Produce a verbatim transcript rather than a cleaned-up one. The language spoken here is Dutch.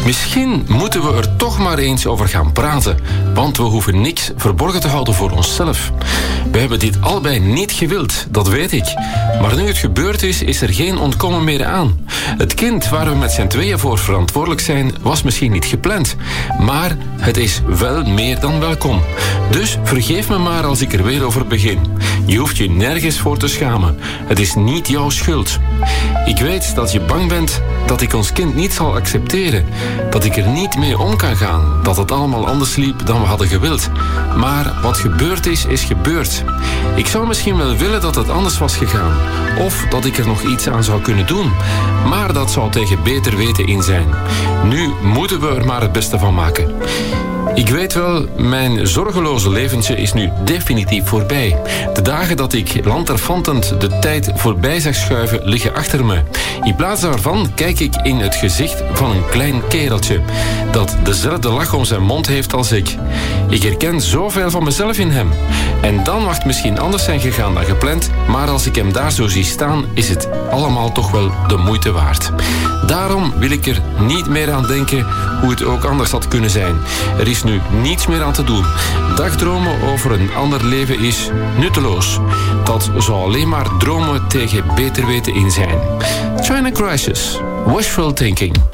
Misschien moeten we er toch maar eens over gaan praten, want we hoeven niks verborgen te houden voor onszelf. We hebben dit allebei niet gewild, dat weet ik. Maar nu het gebeurd is, is er geen ontkomen meer aan. Het kind waar we met z'n tweeën voor verantwoordelijk zijn, was misschien niet gepland. Maar het is wel meer dan welkom. Dus vergeef me maar als ik er weer over begin. Je hoeft je nergens voor te schamen. Het is niet jouw schuld. Ik weet dat je bang bent dat ik ons kind niet zal accepteren. Dat ik er niet mee om kan gaan. Dat het allemaal anders liep dan we hadden gewild. Maar wat gebeurd is, is gebeurd. Ik zou misschien wel willen dat het anders was gegaan. Of dat ik er nog iets aan zou kunnen doen. Maar dat zou tegen beter weten in zijn. Nu moeten we er maar het beste van maken. Ik weet wel, mijn zorgeloze leventje is nu definitief voorbij. De dagen dat ik lanterfantend de tijd voorbij zag schuiven, liggen achter me. In plaats daarvan kijk ik in het gezicht van een klein kereltje dat dezelfde lach om zijn mond heeft als ik. Ik herken zoveel van mezelf in hem. En dan mag het misschien anders zijn gegaan dan gepland, maar als ik hem daar zo zie staan, is het allemaal toch wel de moeite waard. Daarom wil ik er niet meer aan denken hoe het ook anders had kunnen zijn. Er is nu niets meer aan te doen. Dagdromen over een ander leven is nutteloos. Dat zou alleen maar dromen tegen beter weten in zijn. China Crisis. Wishful thinking.